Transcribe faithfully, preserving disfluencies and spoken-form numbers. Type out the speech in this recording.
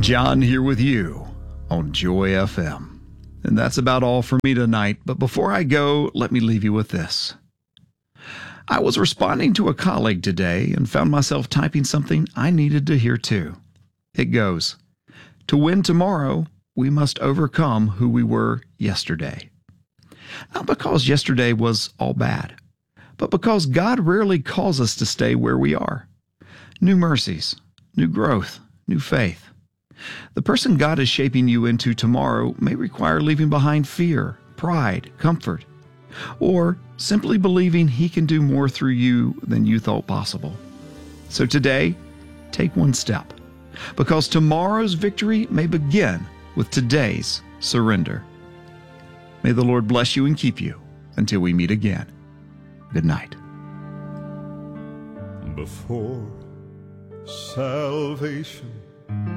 John here with you on Joy F M. And that's about all for me tonight. But before I go, let me leave you with this. I was responding to a colleague today and found myself typing something I needed to hear too. It goes, "To win tomorrow, we must overcome who we were yesterday." Not because yesterday was all bad, but because God rarely calls us to stay where we are. New mercies, new growth, new faith. The person God is shaping you into tomorrow may require leaving behind fear, pride, comfort, or simply believing He can do more through you than you thought possible. So today, take one step, because tomorrow's victory may begin with today's surrender. May the Lord bless you and keep you until we meet again. Good night. Before salvation